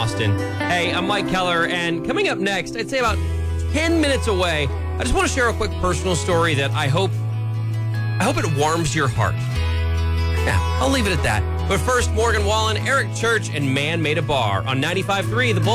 Austin. Hey, I'm Mike Keller, and coming up next, I'd say about 10 minutes away, I just want to share a quick personal story that I hope it warms your heart. Yeah, I'll leave it at that. But first, Morgan Wallen, Eric Church, and Man Made a Bar on 95.3 The Bull.